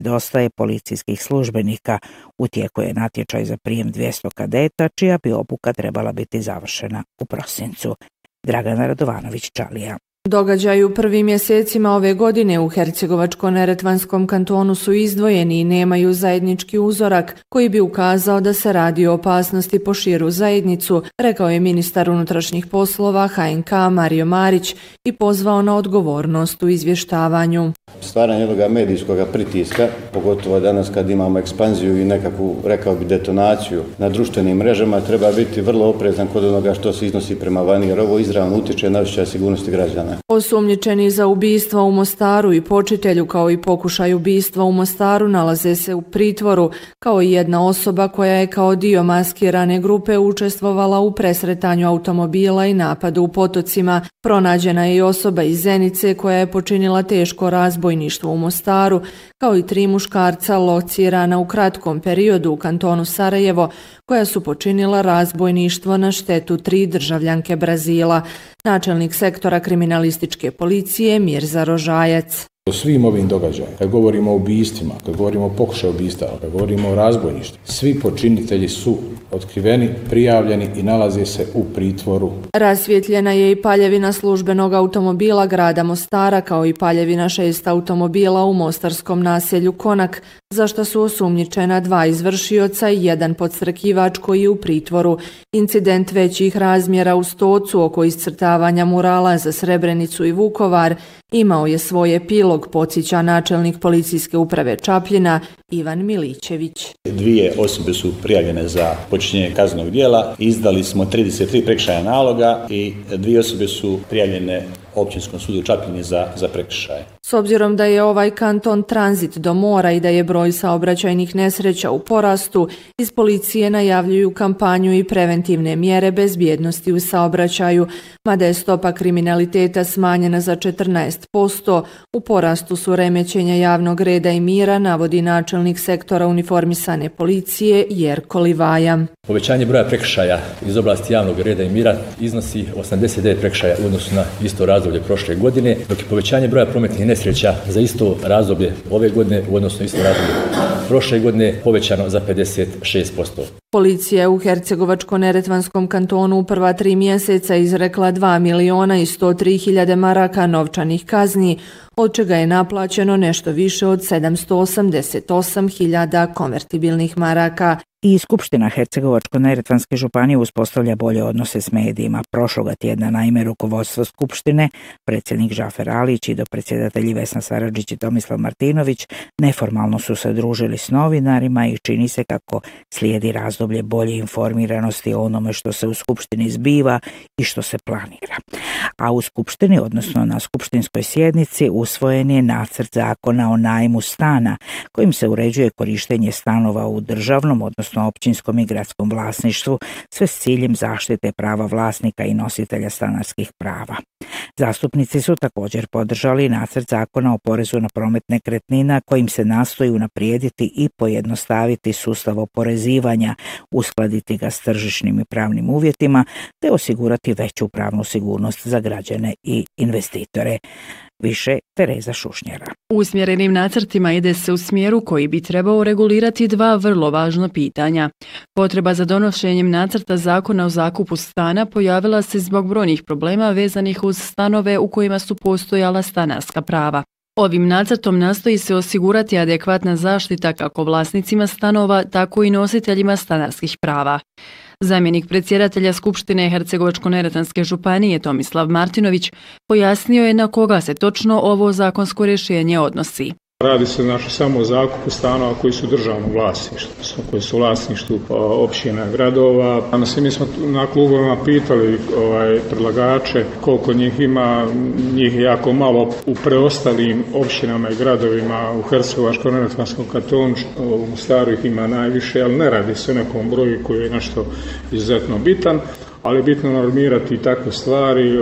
nedostaje policijskih službenika. U tijeku je natječaj za prijem 200 kadeta, čija bi obuka trebala biti završena u prosincu. Dragana Radovanović-Čalija. Događaji u prvim mjesecima ove godine u Hercegovačko-neretvanskom kantonu su izdvojeni i nemaju zajednički uzorak koji bi ukazao da se radi o opasnosti po širu zajednicu, rekao je ministar unutrašnjih poslova HNK Mario Marić i pozvao na odgovornost u izvještavanju. Stvaranje jednog medijskog pritiska, pogotovo danas kad imamo ekspanziju i nekakvu, rekao bi, detonaciju na društvenim mrežama, treba biti vrlo oprezan kod onoga što se iznosi prema vani, jer ovo izravno utječe na osjećaj sigurnosti građana. Osumnjičeni za ubistva u Mostaru i počitelju kao i pokušaj ubistva u Mostaru nalaze se u pritvoru, kao i jedna osoba koja je kao dio maskirane grupe učestvovala u presretanju automobila i napadu u Potocima. Pronađena je i osoba iz Zenice koja je počinila teško razbojništvo u Mostaru, kao i 3 muškarca locirana u kratkom periodu u kantonu Sarajevo, koja su počinila razbojništvo na štetu 3 državljanke Brazila. Načelnik sektora kriminalističke policije Mirza Rožajac. O svim ovim događajima, kad govorimo o ubistvima, kad govorimo o pokušaju ubistava, kad govorimo o razbojništvu, svi počinitelji su otkriveni, prijavljeni i nalaze se u pritvoru. Rasvjetljena je i paljevina službenog automobila grada Mostara, kao i paljevina 6 automobila u mostarskom naselju Konak, za što su osumnjičena 2 izvršioca i 1 podstrekivač koji je u pritvoru. Incident većih razmjera u Stocu oko iscrtavanja murala za Srebrenicu i Vukovar imao je svoj epilog, podsjeća načelnik policijske uprave Čapljina Ivan Milićević. 2 osobe su prijavljene za počinjenje kaznenog djela, izdali smo 33 prekršajna naloga i 2 osobe su prijavljene Općinskom sudu u Čapljini za prekršaje. S obzirom da je ovaj kanton tranzit do mora i da je broj saobraćajnih nesreća u porastu, iz policije najavljuju kampanju i preventivne mjere bezbjednosti u saobraćaju, mada je stopa kriminaliteta smanjena za 14%, u porastu su remećenja javnog reda i mira, navodi načelnik sektora uniformisane policije Jerko Livaja. Povećanje broja prekršaja iz oblasti javnog reda i mira iznosi 89 prekršaja u odnosu na isto razdoblje prošle godine, dok je povećanje broja prometnih nesreća za isto razdoblje ove godine u odnosu na isto razdoblje prošle godine povećano za 56%. Policija u Hercegovačko-neretvanskom kantonu u prva 3 mjeseca izrekla 2.103.000 maraka novčanih kazni, od čega je naplaćeno nešto više od 788.000 konvertibilnih maraka. I Skupština Hercegovačko-neretvanske županije uspostavlja bolje odnose s medijima. Prošloga tjedna naime rukovodstvo Skupštine, predsjednik Žafer Alić i dopredsjedatelji Vesna Saradžić i Tomislav Martinović neformalno su se družili s novinarima i čini se kako slijedi razdoblje bolje informiranosti o onome što se u Skupštini zbiva i što se planira. A u Skupštini, odnosno na skupštinskoj sjednici, usvojen je nacrt zakona o najmu stana, kojim se uređuje korištenje stanova u državnom, odnosno općinskom i gradskom vlasništvu, sve s ciljem zaštite prava vlasnika i nositelja stanarskih prava. Zastupnici su također podržali nacrt zakona o porezu na promet nekretnina, kojim se nastoji unaprijediti i pojednostaviti sustav oporezivanja, uskladiti ga s tržišnim i pravnim uvjetima, te osigurati veću pravnu sigurnost za građane i investitore. Više Tereza Šušnjera. Usmjerenim nacrtima ide se u smjeru koji bi trebao regulirati 2 vrlo važna pitanja. Potreba za donošenjem nacrta zakona o zakupu stana pojavila se zbog brojnih problema vezanih uz stanove u kojima su postojala stanarska prava. Ovim nacrtom nastoji se osigurati adekvatna zaštita kako vlasnicima stanova, tako i nositeljima stanarskih prava. Zamjenik predsjedatelja Skupštine Hercegovačko-neretvanske županije Tomislav Martinović pojasnio je na koga se točno ovo zakonsko rješenje odnosi. Radi se samo o zakupu stanova koji su državno vlasništvo, koji su vlasništvu općina i gradova. Danas mi smo na klubovima pitali predlagače koliko njih ima, njih je jako malo u preostalim općinama i gradovima u Hercegovačko-neretvanskom kantonu, u Mostaru ih ima najviše, ali ne radi se o nekom broju koji je nešto izuzetno bitan. Ali je bitno normirati takve stvari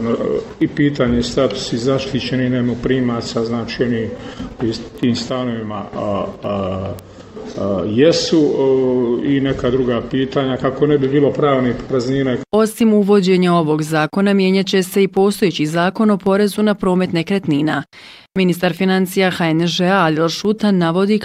i pitanje statusi zaštićenih najmoprimaca, znači oni koji s tim stanovima jesu i neka druga pitanja kako ne bi bilo pravnih praznina. Osim uvođenja ovog zakona mijenjat će se i postojeći zakon o porezu na promet nekretnina. Ministar financija HNŽ-a Adil Šutan navodi